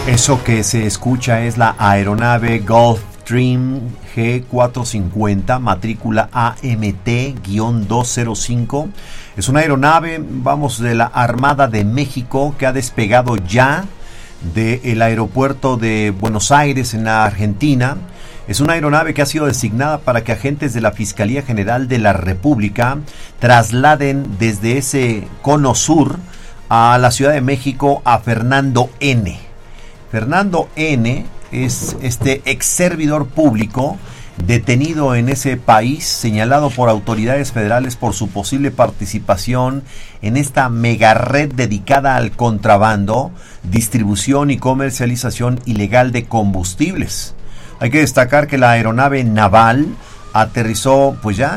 Eso que se escucha es la aeronave Gulfstream G450, matrícula AMT-205. Es una aeronave, de la Armada de México que ha despegado ya del aeropuerto de Buenos Aires en la Argentina. Es una aeronave que ha sido designada para que agentes de la Fiscalía General de la República trasladen desde ese cono sur a la Ciudad de México a Fernando N. Fernando N. es este ex servidor público detenido en ese país, señalado por autoridades federales por su posible participación en esta mega red dedicada al contrabando, distribución y comercialización ilegal de combustibles. Hay que destacar que la aeronave naval aterrizó,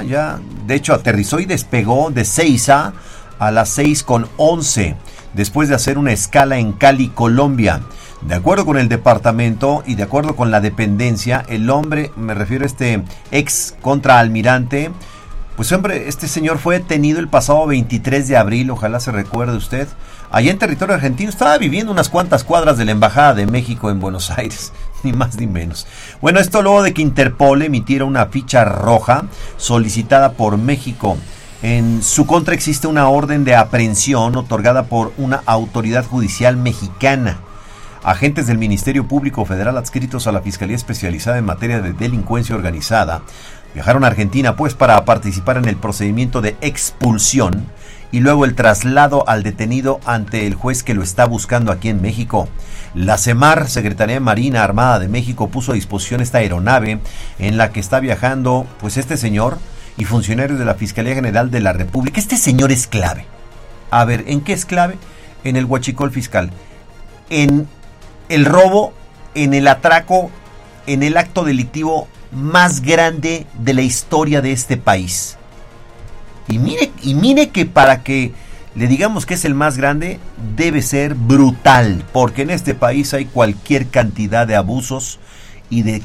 de hecho aterrizó y despegó de Seiza a las 6:11, después de hacer una escala en Cali, Colombia. De acuerdo con el departamento y de acuerdo con la dependencia, el hombre, me refiero a este ex contraalmirante, este señor fue detenido el pasado 23 de abril, ojalá se recuerde usted, allá en territorio argentino. Estaba viviendo unas cuantas cuadras de la Embajada de México en Buenos Aires, ni más ni menos. Bueno, esto luego de que Interpol emitiera una ficha roja solicitada por México. En su contra existe una orden de aprehensión otorgada por una autoridad judicial mexicana. Agentes del Ministerio Público Federal adscritos a la Fiscalía Especializada en Materia de Delincuencia Organizada viajaron a Argentina para participar en el procedimiento de expulsión y luego el traslado al detenido ante el juez que lo está buscando aquí en México. La SEMAR, Secretaría de Marina Armada de México, puso a disposición esta aeronave en la que está viajando este señor y funcionarios de la Fiscalía General de la República. Este señor es clave. A ver, ¿en qué es clave? En el huachicol fiscal, en el robo, en el atraco, en el acto delictivo más grande de la historia de este país. Y mire que para que le digamos que es el más grande, debe ser brutal, porque en este país hay cualquier cantidad de abusos y de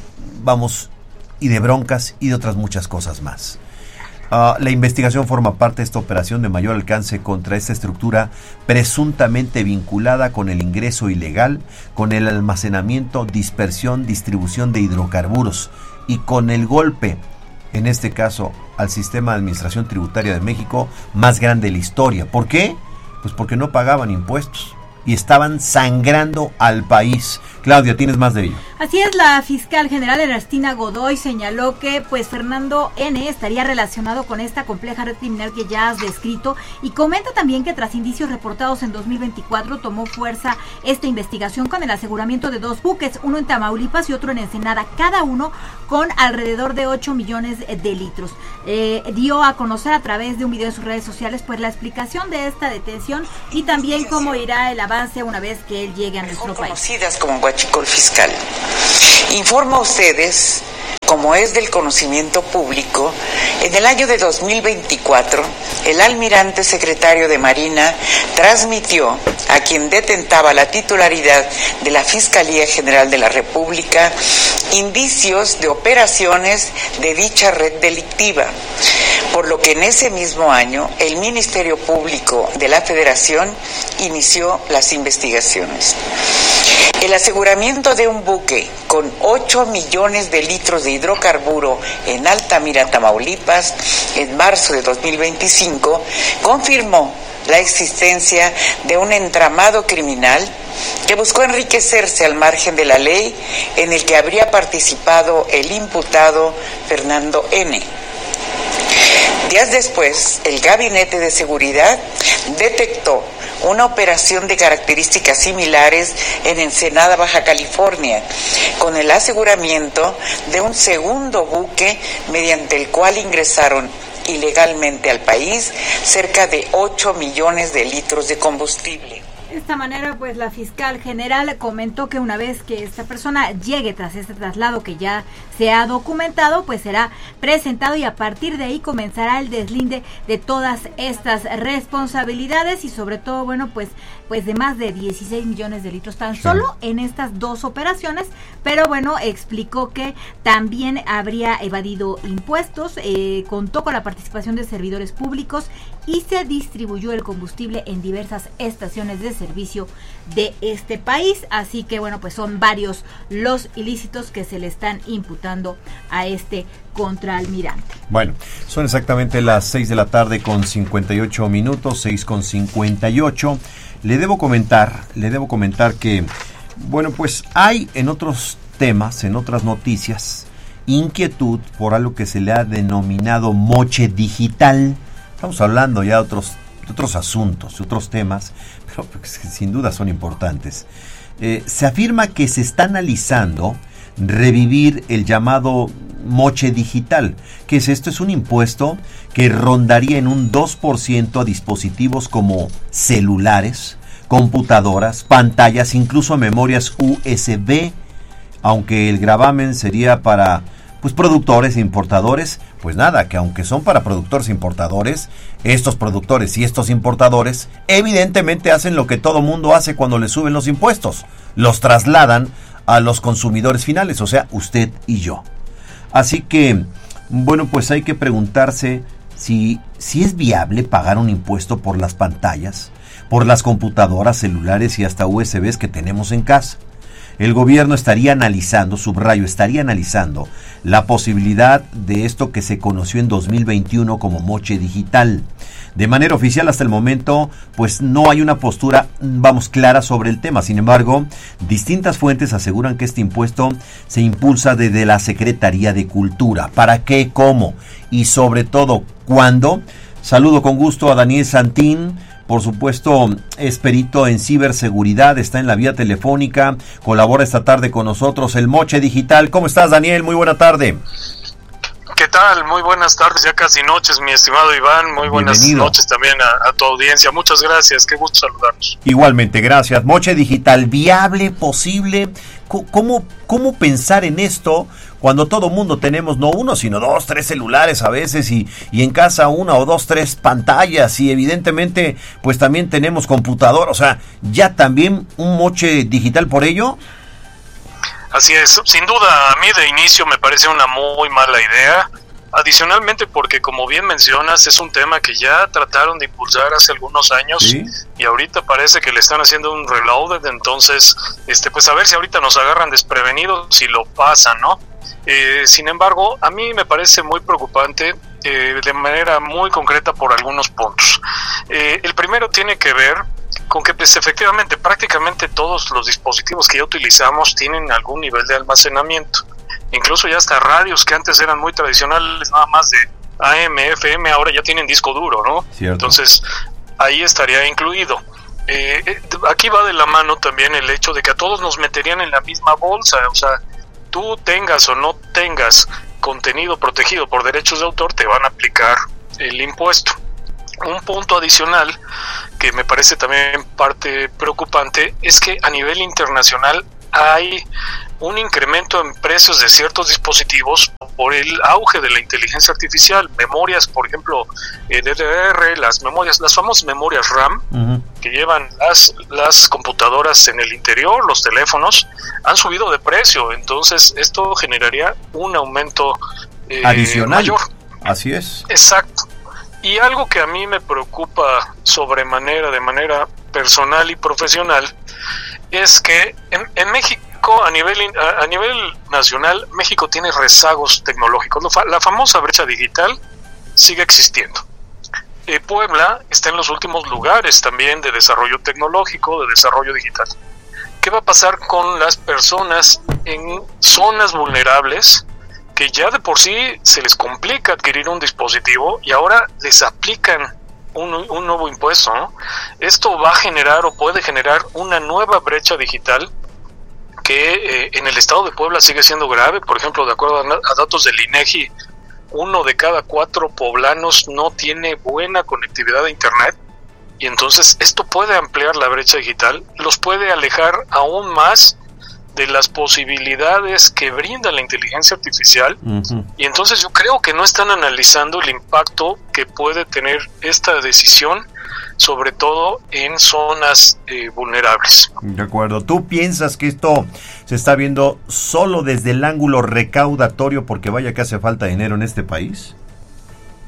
broncas y de otras muchas cosas más. La investigación forma parte de esta operación de mayor alcance contra esta estructura presuntamente vinculada con el ingreso ilegal, con el almacenamiento, dispersión, distribución de hidrocarburos y con el golpe, en este caso, al sistema de administración tributaria de México más grande de la historia. ¿Por qué? Pues porque no pagaban impuestos y estaban sangrando al país. Claudia, tienes más de ello. Así es, la fiscal general Ernestina Godoy señaló que Fernando N. estaría relacionado con esta compleja red criminal que ya has descrito, y comenta también que tras indicios reportados en 2024 tomó fuerza esta investigación con el aseguramiento de 2 buques, uno en Tamaulipas y otro en Ensenada, cada uno con alrededor de 8 millones de litros. Dio a conocer a través de un video en sus redes sociales la explicación de esta detención y también cómo irá el avance una vez que él llegue a nuestro país. Conocidas como huachicol fiscal. Informo a ustedes, como es del conocimiento público, en el año de 2024, el almirante secretario de Marina transmitió a quien detentaba la titularidad de la Fiscalía General de la República indicios de operaciones de dicha red delictiva, por lo que en ese mismo año el Ministerio Público de la Federación inició las investigaciones. El aseguramiento de un buque con 8 millones de litros de hidrocarburo en Altamira, Tamaulipas, en marzo de 2025, confirmó la existencia de un entramado criminal que buscó enriquecerse al margen de la ley, en el que habría participado el imputado Fernando N. Días después, el Gabinete de Seguridad detectó una operación de características similares en Ensenada, Baja California, con el aseguramiento de un segundo buque mediante el cual ingresaron ilegalmente al país cerca de 8 millones de litros de combustible. De esta manera, la fiscal general comentó que una vez que esta persona llegue tras este traslado que ya se ha documentado, será presentado y a partir de ahí comenzará el deslinde de todas estas responsabilidades y sobre todo, de más de 16 millones de litros tan solo en estas 2 operaciones, pero explicó que también habría evadido impuestos, contó con la participación de servidores públicos y se distribuyó el combustible en diversas estaciones de servicio de este país. Así que bueno, pues son varios los ilícitos que se le están imputando a este contraalmirante. Bueno, son exactamente las 6 de la tarde con 58 minutos, 6 con 58. Le debo comentar que, bueno, pues hay en otros temas, en otras noticias, inquietud por algo que se le ha denominado moche digital. Estamos hablando ya de otros asuntos, de otros temas, pero sin duda son importantes. Se afirma que se está analizando revivir el llamado moche digital. ¿Qué es esto? Es un impuesto que rondaría en un 2% a dispositivos como celulares, computadoras, pantallas, incluso memorias USB, aunque el gravamen sería para productores e importadores. Pues nada, que aunque son para productores e importadores, estos productores y estos importadores evidentemente hacen lo que todo mundo hace cuando le suben los impuestos, los trasladan a los consumidores finales, o sea, usted y yo. Así que, bueno, pues hay que preguntarse si es viable pagar un impuesto por las pantallas, por las computadoras, celulares y hasta USBs que tenemos en casa. El gobierno estaría analizando, subrayo, estaría analizando la posibilidad de esto que se conoció en 2021 como moche digital. De manera oficial hasta el momento, pues no hay una postura, clara sobre el tema. Sin embargo, distintas fuentes aseguran que este impuesto se impulsa desde la Secretaría de Cultura. ¿Para qué? ¿Cómo? Y sobre todo, ¿cuándo? Saludo con gusto a Daniel Santín. Por supuesto, es perito en ciberseguridad, está en la vía telefónica, colabora esta tarde con nosotros, el Moche Digital. ¿Cómo estás, Daniel? Muy buena tarde. ¿Qué tal? Muy buenas tardes, ya casi noches, mi estimado Iván. Muy buenas noches también a tu audiencia. Muchas gracias, qué gusto saludarnos. Igualmente, gracias. Moche Digital, ¿viable, posible? ¿Cómo pensar en esto cuando todo mundo tenemos no uno, sino 2, 3 celulares a veces y en casa 1 o 2, 3 pantallas y evidentemente pues también tenemos computador? O sea, ¿ya también un moche digital por ello? Así es, sin duda a mí de inicio me parece una muy mala idea, adicionalmente porque como bien mencionas es un tema que ya trataron de impulsar hace algunos años. ¿Sí? Y ahorita parece que le están haciendo un reloaded, entonces pues a ver si ahorita nos agarran desprevenidos si lo pasan, ¿no? Sin embargo, a mí me parece muy preocupante de manera muy concreta por algunos puntos. El primero tiene que ver con que pues efectivamente prácticamente todos los dispositivos que ya utilizamos tienen algún nivel de almacenamiento, incluso ya hasta radios que antes eran muy tradicionales, nada más de AM, FM, ahora ya tienen disco duro, ¿no? Cierto. Entonces ahí estaría incluido. Aquí va de la mano también el hecho de que a todos nos meterían en la misma bolsa, o sea, tú tengas o no tengas contenido protegido por derechos de autor, te van a aplicar el impuesto. Un punto adicional que me parece también parte preocupante es que a nivel internacional hay un incremento en precios de ciertos dispositivos por el auge de la inteligencia artificial. Memorias, por ejemplo, DDR, las famosas memorias RAM, que llevan las computadoras en el interior, los teléfonos, han subido de precio. Entonces esto generaría un aumento adicional mayor. Así es. Exacto. Y algo que a mí me preocupa sobremanera, de manera personal y profesional, es que en México, a nivel nacional, México tiene rezagos tecnológicos. La famosa brecha digital sigue existiendo. Puebla está en los últimos lugares también de desarrollo tecnológico, de desarrollo digital. ¿Qué va a pasar con las personas en zonas vulnerables que ya de por sí se les complica adquirir un dispositivo y ahora les aplican un nuevo impuesto, ¿no? Esto va a generar o puede generar una nueva brecha digital que en el estado de Puebla sigue siendo grave. Por ejemplo, de acuerdo a datos del INEGI, 1 de cada 4 poblanos no tiene buena conectividad a internet, y entonces esto puede ampliar la brecha digital, los puede alejar aún más de las posibilidades que brinda la inteligencia artificial. Y entonces yo creo que no están analizando el impacto que puede tener esta decisión, sobre todo en zonas vulnerables. De acuerdo. ¿Tú piensas que esto se está viendo solo desde el ángulo recaudatorio porque vaya que hace falta dinero en este país?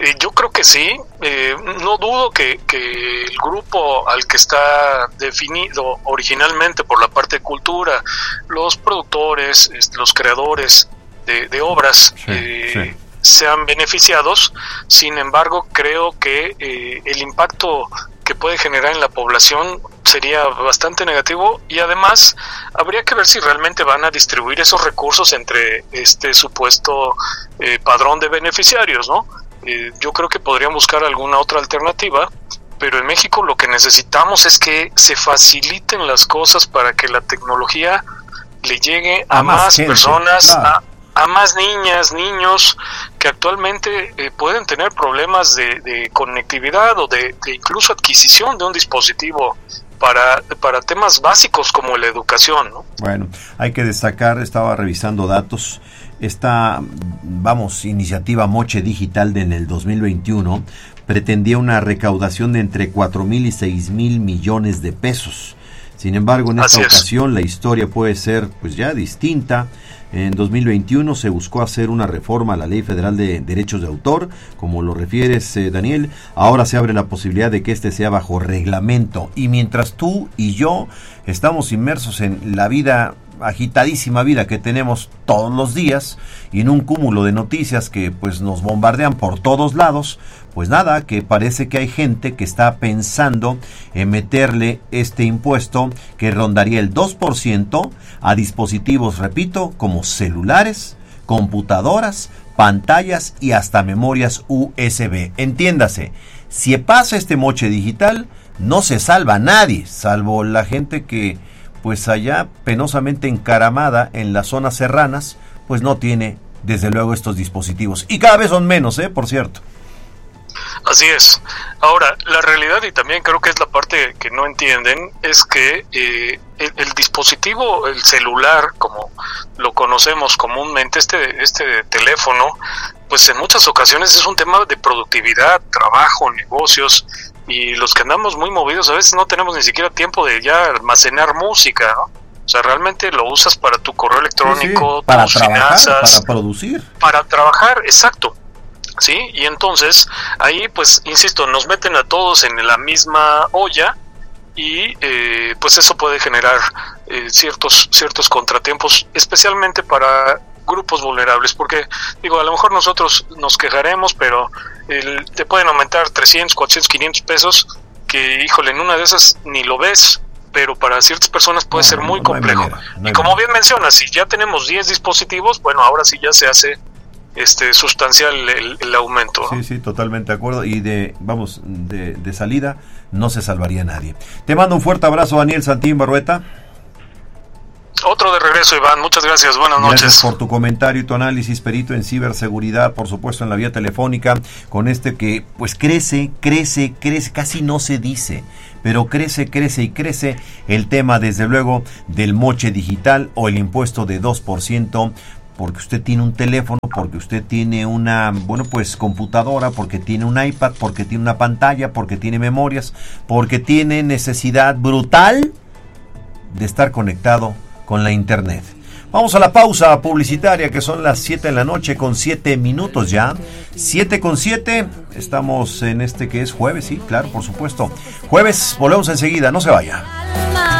Yo creo que sí. No dudo que el grupo al que está definido originalmente por la parte de cultura, los productores, los creadores de obras, sí. Sean beneficiados. Sin embargo, creo que el impacto que puede generar en la población sería bastante negativo, y además habría que ver si realmente van a distribuir esos recursos entre este supuesto padrón de beneficiarios, ¿no? Yo creo que podrían buscar alguna otra alternativa, pero en México lo que necesitamos es que se faciliten las cosas para que la tecnología le llegue a más gente, personas, claro. A más niñas, niños que actualmente pueden tener problemas de conectividad o de incluso adquisición de un dispositivo para temas básicos como la educación, ¿no? Bueno, hay que destacar, estaba revisando datos, esta, iniciativa Moche Digital en el 2021 pretendía una recaudación de entre 4,000 y 6,000 millones de pesos. Sin embargo, en esta ocasión la historia puede ser pues ya distinta. En 2021 se buscó hacer una reforma a la Ley Federal de Derechos de Autor, como lo refieres, Daniel. Ahora se abre la posibilidad de que este sea bajo reglamento. Y mientras tú y yo estamos inmersos en la vida, agitadísima vida que tenemos todos los días, y en un cúmulo de noticias que pues nos bombardean por todos lados, pues nada, que parece que hay gente que está pensando en meterle este impuesto que rondaría el 2% a dispositivos, repito, como celulares, computadoras, pantallas y hasta memorias USB. Entiéndase, si pasa este moche digital, no se salva a nadie, salvo la gente que pues allá penosamente encaramada en las zonas serranas, pues no tiene desde luego estos dispositivos. Y cada vez son menos, por cierto. Así es. Ahora, la realidad, y también creo que es la parte que no entienden, es que el dispositivo, el celular, como lo conocemos comúnmente, este teléfono, pues en muchas ocasiones es un tema de productividad, trabajo, negocios, y los que andamos muy movidos a veces no tenemos ni siquiera tiempo de ya almacenar música, ¿no? O sea, realmente lo usas para tu correo electrónico, sí, para trabajar, para producir. Para trabajar, exacto. Sí, y entonces ahí pues insisto, nos meten a todos en la misma olla y pues eso puede generar ciertos contratiempos, especialmente para grupos vulnerables, porque digo, a lo mejor nosotros nos quejaremos, pero te pueden aumentar 300, 400, 500 pesos que, híjole, en una de esas ni lo ves, pero para ciertas personas puede ser muy complejo. Y como bien mencionas, si ya tenemos 10 dispositivos, bueno, ahora sí ya se hace sustancial el aumento, ¿no? Sí, totalmente de acuerdo, y de salida no se salvaría nadie. Te mando un fuerte abrazo, Daniel Santín Barrueta. Otro de regreso, Iván, muchas gracias, buenas noches. Gracias por tu comentario y tu análisis, perito en ciberseguridad, por supuesto en la vía telefónica, con que pues crece, casi no se dice, pero crece el tema, desde luego, del moche digital o el impuesto de 2%, porque usted tiene un teléfono, porque usted tiene una, computadora, porque tiene un iPad, porque tiene una pantalla, porque tiene memorias, porque tiene necesidad brutal de estar conectado con la internet. Vamos a la pausa publicitaria, que son las 7 de la noche con 7 minutos ya. 7:07, estamos en que es jueves, sí, claro, por supuesto. Jueves, volvemos enseguida, no se vaya.